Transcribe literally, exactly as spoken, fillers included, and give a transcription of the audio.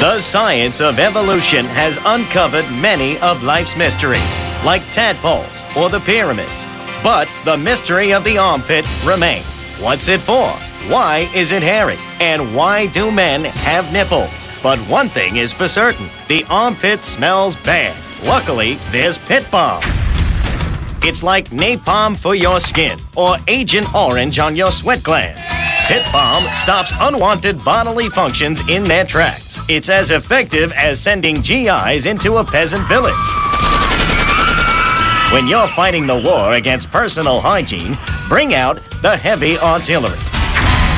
The science of evolution has uncovered many of life's mysteries, like tadpoles or the pyramids. But the mystery of the armpit remains. What's it for? Why is it hairy? And why do men have nipples? But one thing is for certain, the armpit smells bad. Luckily, there's Pit Balm. It's like napalm for your skin or Agent Orange on your sweat glands. Pit Balm stops unwanted bodily functions in their tracks. It's as effective as sending G Is into a peasant village. When you're fighting the war against personal hygiene, bring out the Heavy Auxiliary.